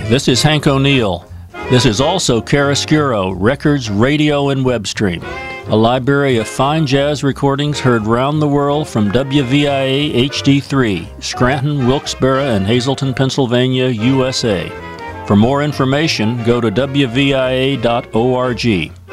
this is Hank O'Neill. This is also Chiaroscuro, Records, Radio, and Web Stream, a library of fine jazz recordings heard round the world from WVIA HD3, Scranton, Wilkes-Barre, and Hazleton, Pennsylvania, USA. For more information, go to WVIA.org.